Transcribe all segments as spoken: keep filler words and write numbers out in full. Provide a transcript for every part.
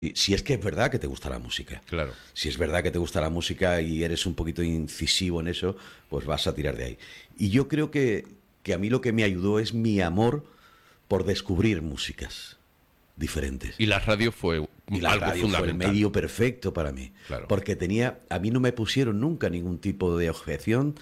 Y si es que es verdad que te gusta la música. Claro. Si es verdad que te gusta la música y eres un poquito incisivo en eso, pues vas a tirar de ahí. Y yo creo que, que a mí lo que me ayudó es mi amor por descubrir músicas diferentes. Y la radio fue Y la algo radio fue el fundamental. medio perfecto para mí. Claro. Porque tenía, a mí no me pusieron nunca ningún tipo de objeción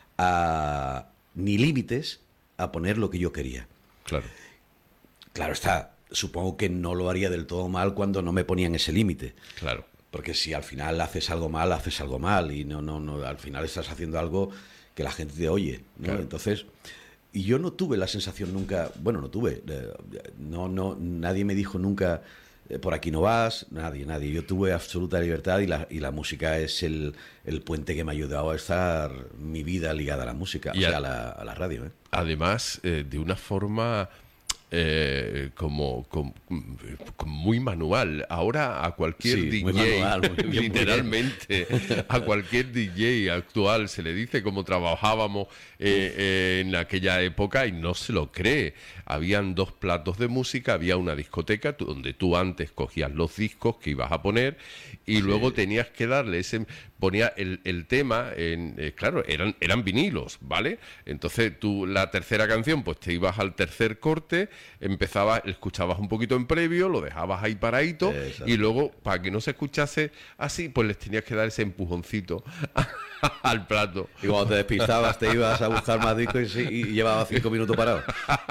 a, ni límites a poner lo que yo quería. Claro. Claro está, supongo que no lo haría del todo mal cuando no me ponían ese límite. Claro. Porque si al final haces algo mal, haces algo mal. Y no, no, no, al final estás haciendo algo que la gente te oye, ¿no? Claro. Entonces, y yo no tuve la sensación nunca, bueno, no tuve, eh, no, no, nadie me dijo nunca, eh, por aquí no vas, nadie, nadie. Yo tuve absoluta libertad y la, y la música es el, el puente que me ha ayudado a estar mi vida ligada a la música, Y o sea, a- a la, a la radio, ¿eh? Además, eh, de una forma eh, como, como- como muy manual. Ahora a cualquier Sí, muy D J, manual, muy bien, muy bien. literalmente, a cualquier D J actual se le dice cómo trabajábamos eh, eh, en aquella época y no se lo cree. Habían dos platos de música, había una discoteca tú- donde tú antes cogías los discos que ibas a poner y luego tenías que darle ese... Ponía el, el tema, en, eh, claro, eran, eran vinilos, ¿vale? Entonces tú, la tercera canción, pues te ibas al tercer corte, empezabas, escuchabas un poquito en previo, lo dejabas ahí paradito Exacto. y luego, para que no se escuchase así, pues les tenías que dar ese empujoncito al plato. Y cuando te despistabas te ibas a buscar más discos y, sí, y llevaba cinco minutos parado.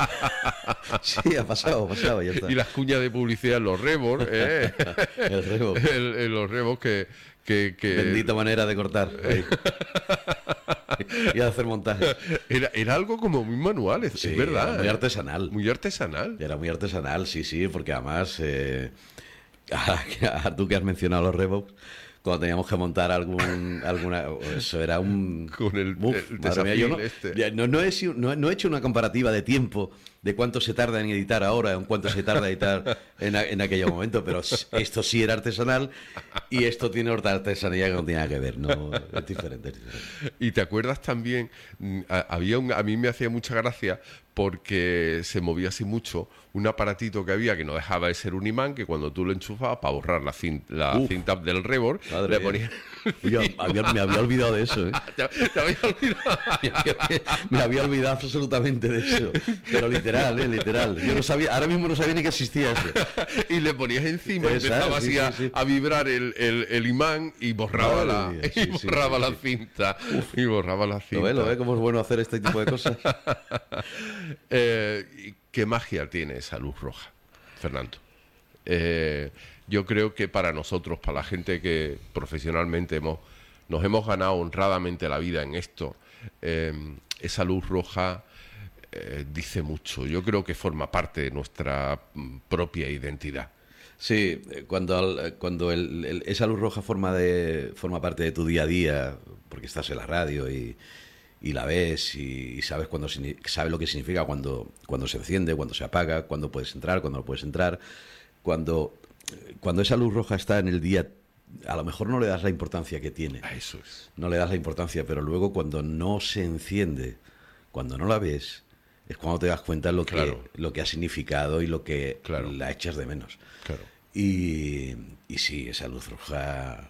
Sí, ha pasado, ha pasado, ya está. Y las cuñas de publicidad en los rebos, ¿eh? El rebo. El- en los rebos que... que, que Bendita manera de cortar. Ahí. Y de hacer montaje. Era, era algo como muy manual, es, Sí, es verdad. era muy ¿eh? artesanal. Muy artesanal. Era muy artesanal, sí, sí, porque además, eh, a- tú que has mencionado los Revox, cuando teníamos que montar algún, alguna, eso era un... Con el- Uf, el madre mía, yo no, desafío este. ya, no, no he, sido- no, he- no he hecho una comparativa de tiempo de cuánto se tarda en editar ahora, en cuánto se tarda en editar en, a- en aquel momento, pero s- esto sí era artesanal y esto tiene otra artesanía que no tiene nada que ver, no, es diferente, es diferente. Y te acuerdas también, mm, a, había un, a mí me hacía mucha gracia porque se movía así mucho un aparatito que había que no dejaba de ser un imán, que cuando tú lo enchufabas para borrar la, cin- la Uf. cinta del rebord, Madre le mía. ponías... Yo había- me había olvidado de eso, ¿eh? te, te había olvidado. Me había olvidado absolutamente de eso. Pero literal, ¿eh? Literal. Yo no sabía, ahora mismo no sabía ni que existía eso. Y le ponías encima, y Exacto, empezaba sí, así a, sí, sí. a vibrar el, el- el imán y borraba Madre la, mía, y sí, sí, borraba sí, la sí. cinta. Y borraba la cinta. ¿Lo ves? ¿Lo ves cómo es bueno hacer este tipo de cosas? Eh, ¿y ¿Qué magia tiene esa luz roja, Fernando? Eh, yo creo que para nosotros, para la gente que profesionalmente hemos, nos hemos ganado honradamente la vida en esto, eh, esa luz roja eh, dice mucho. Yo creo que forma parte de nuestra mm, propia identidad. Sí, eh, cuando, al- cuando el- el- esa luz roja forma, de, forma parte de tu día a día, porque estás en la radio y, y la ves y, y sabes, cuando, signi- sabes lo que significa cuando, cuando se enciende, cuando se apaga, cuando puedes entrar, cuando no puedes entrar, cuando, cuando esa luz roja está en el día, a lo mejor no le das la importancia que tiene. A eso es. No le das la importancia, pero luego cuando no se enciende, cuando no la ves, es cuando te das cuenta lo que, Claro. lo que ha significado y lo que Claro. la echas de menos. Claro. Y, y sí, esa luz roja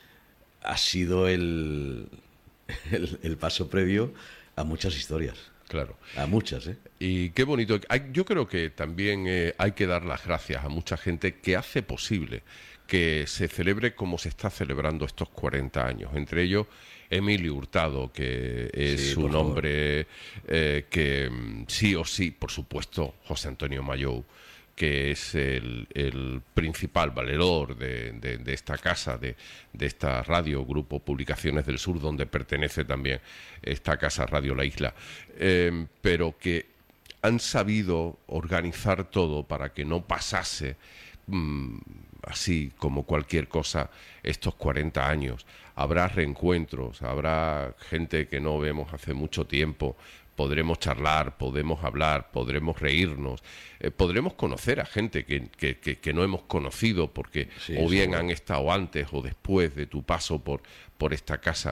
ha sido el, el, el paso previo a muchas historias. Claro. A muchas, ¿eh? Y qué bonito. Hay- yo creo que también eh, hay que dar las gracias a mucha gente que hace posible que se celebre como se está celebrando estos cuarenta años. Entre ellos, Emilio Hurtado, que es Sí, un por favor. hombre eh, que mm, sí o sí, por supuesto, José Antonio Mayou, que es el, el principal valedor de, de- de esta casa, de, de esta radio, Grupo Publicaciones del Sur, donde pertenece también esta casa Radio La Isla, eh, pero que han sabido organizar todo para que no pasase mm, así como cualquier cosa estos cuarenta años. Habrá reencuentros, habrá gente que no vemos hace mucho tiempo, podremos charlar, podemos hablar, podremos reírnos, eh, podremos conocer a gente que, que, que, que no hemos conocido porque Sí, o bien seguro. han estado antes o después de tu paso por, por esta casa.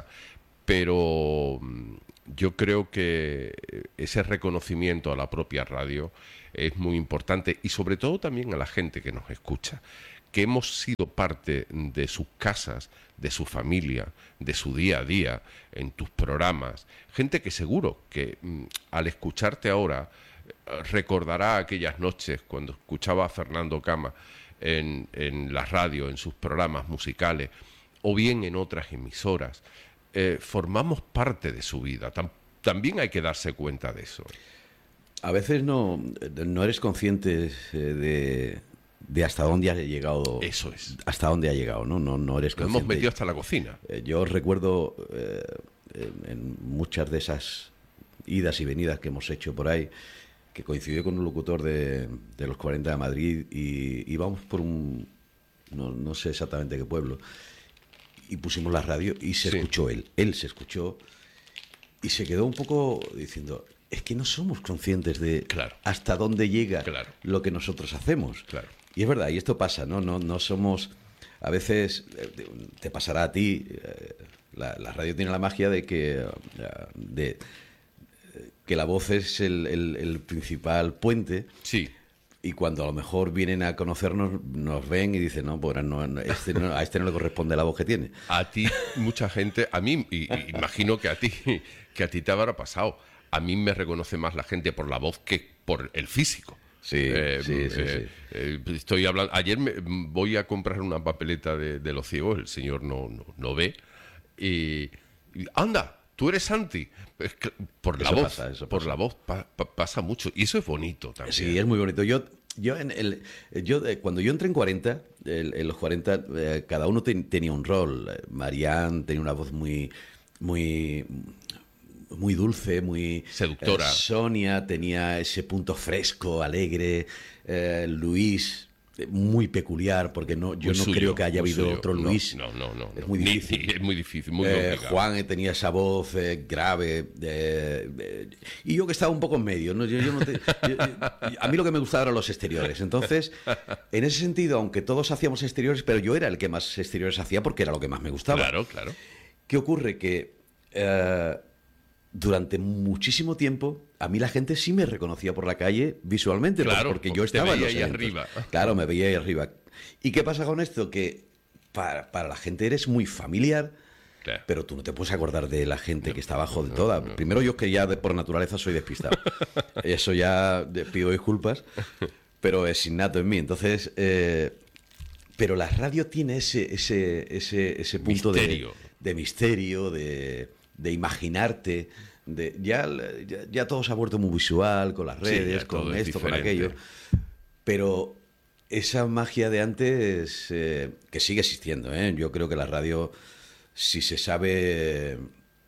Pero mm, yo creo que ese reconocimiento a la propia radio es muy importante y sobre todo también a la gente que nos escucha, que hemos sido parte de sus casas, de su familia, de su día a día, en tus programas. Gente que seguro que mm, al escucharte ahora eh, recordará aquellas noches cuando escuchaba a Fernando Cama en, en la radio, en sus programas musicales, o bien en otras emisoras. Eh, formamos parte de su vida. Tam- también hay que darse cuenta de eso. A veces no, no eres consciente eh, de, de hasta dónde ha llegado. Eso es. Hasta dónde ha llegado, ¿no? No, no eres Nos consciente. hemos metido hasta la cocina. Eh, yo recuerdo eh, en, en muchas de esas idas y venidas que hemos hecho por ahí, que coincidió con un locutor de, de los cuarenta de Madrid y íbamos por un, no, no sé exactamente qué pueblo, y pusimos la radio y se Sí. escuchó él. Él se escuchó y se quedó un poco diciendo, es que no somos conscientes de Claro. hasta dónde llega Claro. lo que nosotros hacemos. Claro. Y es verdad, y esto pasa, ¿no? No, no somos... A veces eh, te pasará a ti, eh, la, la radio tiene la magia de que, eh, de, eh, que la voz es el, el- el principal puente. Sí. Y cuando a lo mejor vienen a conocernos, nos ven y dicen, no, pues no, no, este no- a este no le corresponde la voz que tiene. A ti, mucha gente, a mí, y, y imagino que a ti, que a ti te habrá pasado. A mí me reconoce más la gente por la voz que por el físico. Sí, sí, sí, eh, eh, estoy hablando. Ayer me, voy a comprar una papeleta de, de los ciegos, el señor no, no, no ve. Y, y, anda, tú eres Santi. Es que por la Eso voz, pasa, eso por pasa. la voz pa- pa- pasa mucho. Y eso es bonito también. Sí, es muy bonito. Yo, yo, en el, yo eh, cuando yo entré en cuarenta, el- en los cuarenta, eh, cada uno ten- tenía un rol. Eh, Marianne tenía una voz muy, muy, muy dulce, muy Seductora. eh, Sonia tenía ese punto fresco, alegre. eh, Luis, eh, muy peculiar, porque no, yo Muy no suyo, creo que haya muy habido suyo. otro No, Luis. No, no, no. Es no. muy Ni- difícil. ni- es muy difícil, muy Eh, complicado. Juan eh, tenía esa voz eh, grave eh, eh, y yo que estaba un poco en medio, ¿no? Yo- yo no te- yo- yo- a mí lo que me gustaba eran los exteriores. Entonces, en ese sentido, aunque todos hacíamos exteriores, pero yo era el que más exteriores hacía porque era lo que más me gustaba. Claro, claro. ¿Qué ocurre? Que eh, durante muchísimo tiempo a mí la gente sí me reconocía por la calle visualmente, por- Claro, porque porque yo te estaba en veía los ahí eventos. arriba. Claro, me veía ahí arriba. ¿Y qué pasa con esto? Que para, para la gente eres muy familiar, Claro. pero tú no te puedes acordar de la gente que está abajo de toda. Primero yo que ya de, por naturaleza soy despistado. Eso ya de- pido disculpas, pero es innato en mí. Entonces, eh, pero la radio tiene ese, ese, ese, ese punto de- Misterio. de misterio, de, de imaginarte. De, ya, ya, ya todo se ha vuelto muy visual con las Sí, redes, ya todo con es esto, con diferente. aquello. Pero esa magia de antes, eh, que sigue existiendo, ¿eh? Yo creo que la radio, si se sabe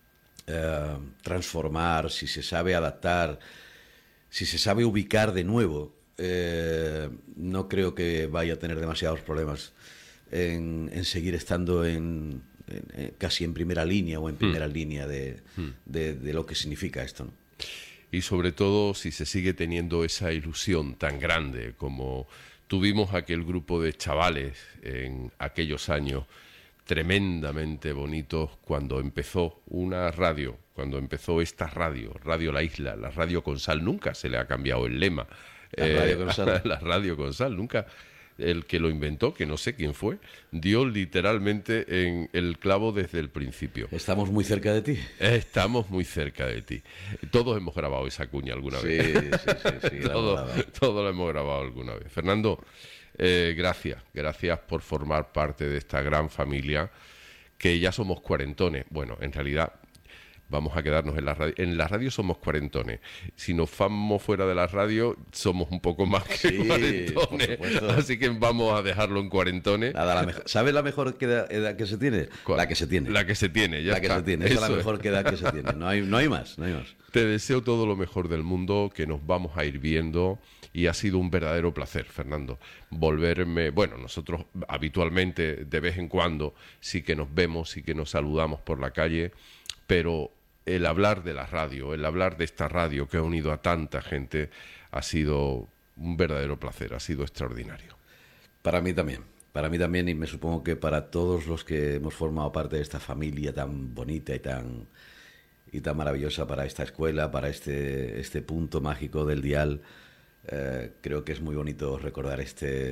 eh, transformar, si se sabe adaptar, si se sabe ubicar de nuevo, eh, no creo que vaya a tener demasiados problemas en, en seguir estando en, en- en- casi en primera línea o en primera línea de, de- de lo que significa esto, ¿no? Y sobre todo si se sigue teniendo esa ilusión tan grande como tuvimos aquel grupo de chavales en aquellos años tremendamente bonitos cuando empezó una radio, cuando empezó esta radio, Radio La Isla, la radio con sal, nunca se le ha cambiado el lema. La radio con sal. La radio con sal, nunca. El que lo inventó, que no sé quién fue, dio literalmente en el clavo desde el principio. Estamos muy cerca de ti. Estamos muy cerca de ti. Todos hemos grabado esa cuña alguna Sí, vez. sí, sí, sí, la Todo, hemos grabado. todo lo hemos grabado alguna vez. Fernando, eh, gracias. Gracias por formar parte de esta gran familia que ya somos cuarentones. Bueno, en realidad vamos a quedarnos en la radio. En la radio somos cuarentones. Si nos vamos fuera de la radio, somos un poco más que Sí, cuarentones. por supuesto. Así que vamos a dejarlo en cuarentones. Nada, la mejor- ¿sabes la mejor que edad, edad que se tiene? ¿Cuál? La que se tiene. La que se tiene, ya La que está. se tiene. Esa es Eso la es. mejor que edad que se tiene. No hay, no hay más, no hay más. Te deseo todo lo mejor del mundo, que nos vamos a ir viendo y ha sido un verdadero placer, Fernando, volverme, bueno, nosotros habitualmente de vez en cuando sí que nos vemos, sí que nos saludamos por la calle, pero el hablar de la radio, el hablar de esta radio que ha unido a tanta gente ha sido un verdadero placer, ha sido extraordinario. Para mí también. Para mí también, y me supongo que para todos los que hemos formado parte de esta familia tan bonita y tan y tan maravillosa, para esta escuela, para este, este punto mágico del dial, eh, creo que es muy bonito recordar este,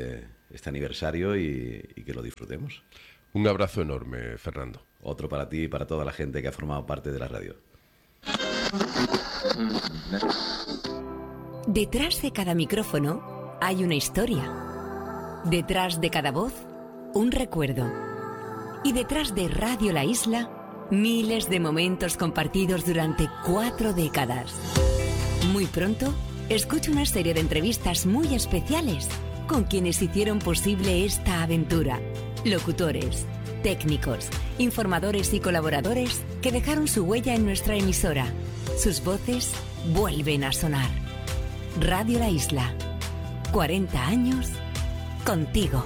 este aniversario y, y que lo disfrutemos. Un abrazo enorme, Fernando. Otro para ti y para toda la gente que ha formado parte de la radio. Detrás de cada micrófono hay una historia. Detrás de cada voz, un recuerdo. Y detrás de Radio La Isla, miles de momentos compartidos durante cuatro décadas. Muy pronto, escucha una serie de entrevistas muy especiales con quienes hicieron posible esta aventura. Locutores, técnicos, informadores y colaboradores que dejaron su huella en nuestra emisora. Sus voces vuelven a sonar. Radio La Isla. cuarenta años contigo.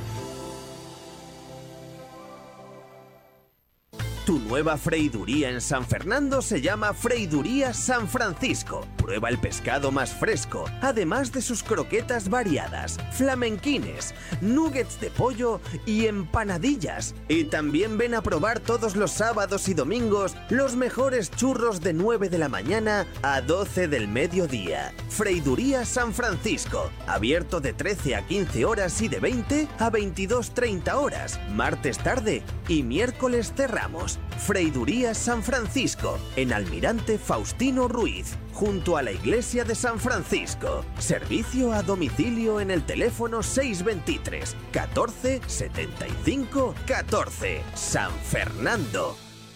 Tu nueva freiduría en San Fernando se llama Freiduría San Francisco. Prueba el pescado más fresco, además de sus croquetas variadas, flamenquines, nuggets de pollo y empanadillas. Y también ven a probar todos los sábados y domingos los mejores churros de nueve de la mañana a doce del mediodía. Freiduría San Francisco, abierto de trece a quince horas y de veinte a veintidós treinta horas, martes tarde y miércoles cerramos. Freiduría San Francisco, en Almirante Faustino Ruiz, junto a la iglesia de San Francisco. Servicio a domicilio en el teléfono seis veintitrés, catorce, setenta y cinco, catorce. San Fernando.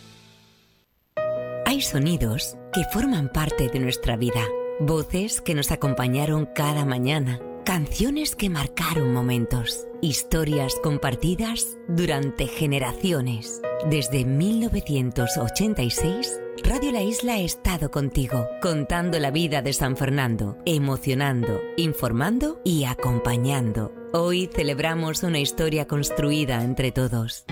Hay sonidos que forman parte de nuestra vida, voces que nos acompañaron cada mañana, canciones que marcaron momentos, historias compartidas durante generaciones. Desde mil novecientos ochenta y seis, Radio La Isla ha estado contigo, contando la vida de San Fernando, emocionando, informando y acompañando. Hoy celebramos una historia construida entre todos.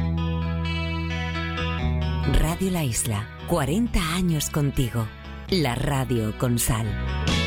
Radio La Isla, cuarenta años contigo. La radio con sal.